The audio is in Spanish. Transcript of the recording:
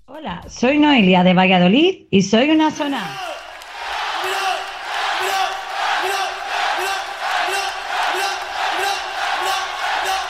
Hola, soy Noelia de Valladolid y soy una zona.